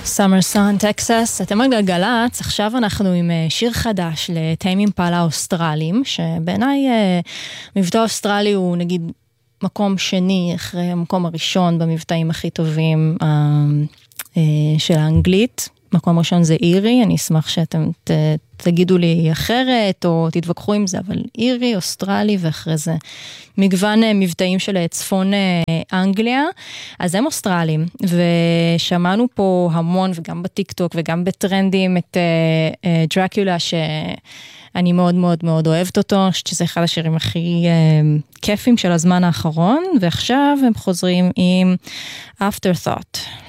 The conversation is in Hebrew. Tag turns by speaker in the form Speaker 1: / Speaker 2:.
Speaker 1: Summer Sun, טקסס. אתם על גלגלץ, עכשיו אנחנו עם שיר חדש לטיים אימפלה אוסטרלים, שבעיניי מבטא אוסטרלי הוא נגיד מקום שני אחרי המקום הראשון במבטאים הכי טובים של האנגלית. מקום ראשון זה אירי, אני אשמח שאתם תגידו לי אחרת או תתווכחו עם זה, אבל אירי, אוסטרלי ואחרי זה מגוון מבטאים של צפון אנגליה, אז הם אוסטרלים, ושמענו פה המון וגם בטיק-טוק וגם בטרנדים את דרקולה שאני מאוד מאוד מאוד אוהבת אותו, שזה אחד השירים הכי כיפים של הזמן האחרון, ועכשיו הם חוזרים עם Afterthought.